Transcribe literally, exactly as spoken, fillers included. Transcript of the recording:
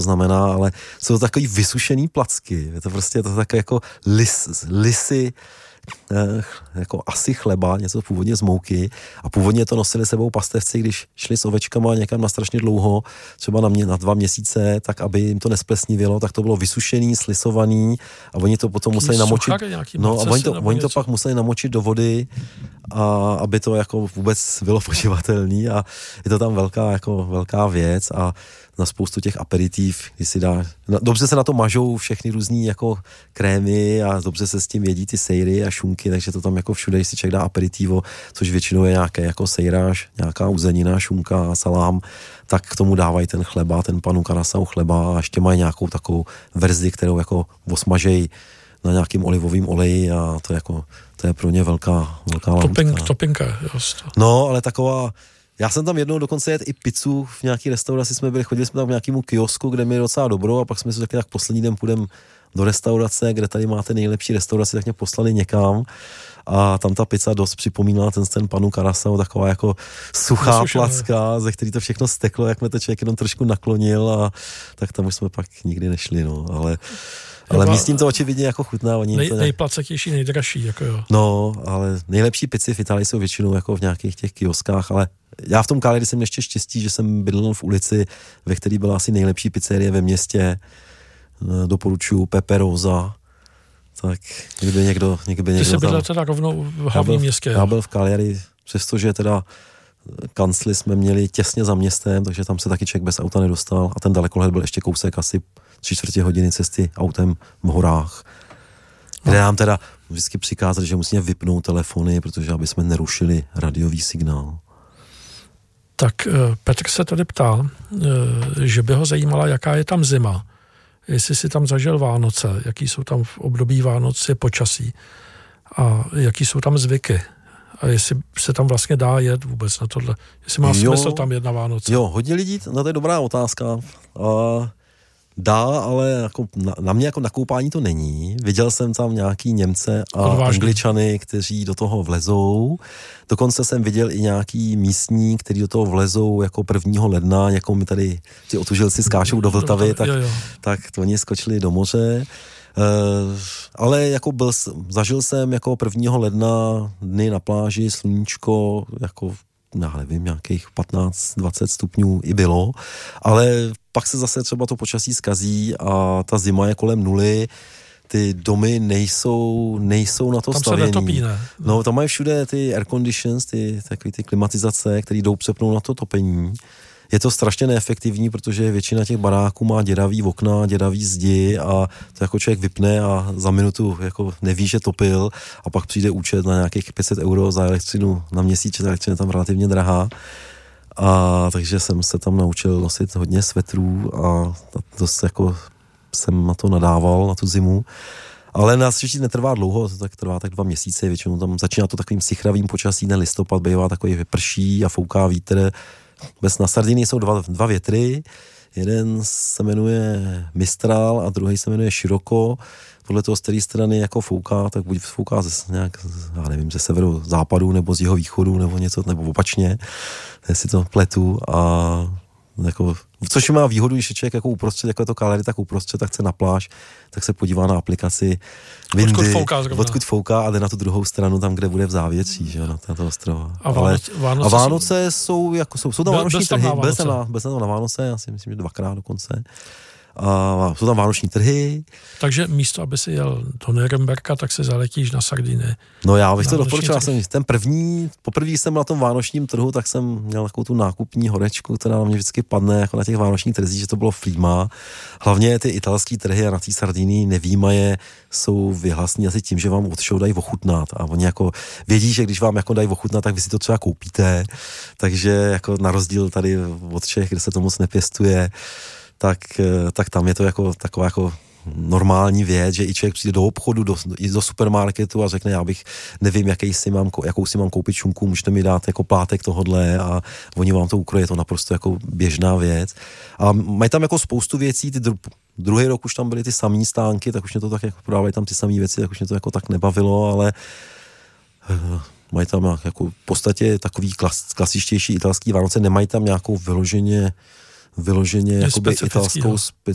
znamená, ale jsou to takový vysušený placky. Je to prostě to takové jako lis, lisy, eh, jako asi chleba, něco původně z mouky a původně to nosili sebou pastevci, když šli s ovečkama někam na strašně dlouho, třeba na, mě, na dva měsíce, tak aby jim to nesplesnivělo, tak to bylo vysušený, slisovaný a oni to potom museli namočit. No a oni to, oni to pak museli namočit do vody, a aby to jako vůbec bylo poživatelný a je to tam velká, jako velká věc a na spoustu těch aperitiv, když si dá, dobře se na to mažou všechny různý jako krémy a dobře se s tím jedí ty sejry a šunky, takže to tam jako všude, když si člověk dá aperitivo, což většinou je nějaké jako sejráž, nějaká uzenina, šunka, salám, tak k tomu dávají ten chleba, ten panu karasau chleba a ještě mají nějakou takovou verzi, kterou jako osmažejí na nějakým olivovým oleji a to je jako, to je pro ně velká, velká lahutka. Toping, topinka, just. No, ale taková, já jsem tam jednou dokonce jet i pizzu v nějaký restauraci, jsme byli, chodili jsme tam k nějakému kiosku, kde mi je docela dobro a pak jsme si řekli, tak poslední den půjdeme do restaurace, kde tady máte nejlepší restauraci, tak mě poslali někam a tam ta pizza dost připomínala ten, ten panu karasau, taková jako suchá Nesušené. placka, ze který to všechno steklo, jak mě to člověk jenom trošku naklonil a tak tam už jsme pak nikdy nešli, no, ale Ale místním to očividně jako chutná. Oni Nej, to nějak... Nejplacetější, nejdražší, jako jo. No, ale nejlepší pici v Itálii jsou většinou jako v nějakých těch kioskách, ale já v tom Cagliari jsem ještě štěstí, že jsem bydlel v ulici, ve které byla asi nejlepší pizzerie ve městě. Doporučuju Pepe Rosa. Tak kdyby někdo, někdy někdo Ty jsi bydlel tam... teda rovnou v hlavním městě. Já byl v Cagliari, přestože teda kancli jsme měli těsně za městem, takže tam se taky člověk bez auta nedostal a ten dalekohled byl ještě kousek asi tři čtvrtě hodiny cesty autem v horách, kde nám teda vždycky přikázali, že musíme vypnout telefony, protože aby jsme nerušili radiový signál. Tak Petr se tady ptá, že by ho zajímala, jaká je tam zima. Jestli si tam zažil Vánoce, jaký jsou tam v období Vánoc je počasí a jaký jsou tam zvyky. A jestli se tam vlastně dá jet vůbec na tohle. Jestli má jo, smysl tam jet na Vánoce. Jo, hodně lidí, no to je dobrá otázka. A dá, ale jako na, na mě jako na koupání to není. Viděl jsem tam nějaký Němce a Odvážný. Angličany, kteří do toho vlezou. Dokonce jsem viděl i nějaký místní, kteří do toho vlezou jako prvního ledna, jako mi tady ti otužilci skáčou do Vltavy, tak, jo, jo. tak to oni skočili do moře. Uh, ale jako byl, zažil jsem jako prvního ledna dny na pláži, sluníčko, jako já nevím, nějakých patnáct dvacet stupňů i bylo, ale pak se zase třeba to počasí zkazí a ta zima je kolem nuly, ty domy nejsou, nejsou na to tam stavění. Tam se netopí, ne? No, tam mají všude ty air conditions, ty, takový ty klimatizace, které jdou přepnout na to topení. Je to strašně neefektivní, protože většina těch baráků má děravý okna, děravý zdi a to jako člověk vypne a za minutu jako neví, že topil a pak přijde účet na nějakých pět set euro za elektřinu na měsíc, ta elektřina je tam relativně drahá. A takže jsem se tam naučil nosit hodně svetrů a dost jako jsem na to nadával, na tu zimu. Ale nás ještě netrvá dlouho, to tak trvá tak dva měsíce, většinou tam začíná to takovým sichravým počasí, ten listopad bývá takový vyprší a fouká vítr. Bez na Sardinii jsou dva, dva větry, jeden se jmenuje Mistral a druhý se jmenuje Scirocco. Podle toho, z které strany jako fouká, tak buď fouká ze, nějak, já nevím, ze severu západu nebo z jihovýchodu nebo něco, nebo opačně, jestli to pletu a jako, což má výhodu, když je člověk jako uprostřed, jako je to Cagliari, tak uprostřed, tak chce na pláž, tak se podívá na aplikaci windy, odkud fouká, odkud fouká a jde na tu druhou stranu, tam, kde bude v závětří, že, na toho ostrova. A Vánoce, Ale, Vánoce, a Vánoce jsou, jsou, jako, jsou, jsou tam vánoční trhy, byl jsem na, byl jsem na Vánoce, já si myslím, že dvakrát dokonce. A jsou tam vánoční trhy. Takže místo, aby si jel do Nürnberka, tak se zaletíš na Sardiny. No já bych to doporučil, jsem ten první, poprvé jsem na tom vánočním trhu, tak jsem měl takovou tu nákupní horečku, která na mě vždycky padne jako na těch vánočních trzích, že to bylo flíma. Hlavně ty italský trhy a na té Sardinii nevýmaje jsou vyhlasní asi tím, že vám od show dají ochutnat a oni jako vědí, že když vám jako dají ochutnat, tak vy si to třeba koupíte, takže jako na rozdíl tady od Čech, kde se to moc nepěstuje, tak, tak tam je to jako taková jako normální věc, že i člověk přijde do obchodu, do, i do supermarketu a řekne, já bych, nevím, jaký si mám, jakou si mám koupit šunku, můžete mi dát jako plátek tohodle a oni vám to ukrojí, je to naprosto jako běžná věc. A mají tam jako spoustu věcí, ty dru, druhý rok už tam byly ty samý stánky, tak už mě to tak jako prodávají tam ty samé věci, tak už mě to jako tak nebavilo, ale uh, mají tam jako v podstatě takový klas, klasičtější italský Vánoce, nemají tam nějakou vyloženě vyloženě jakoby italskou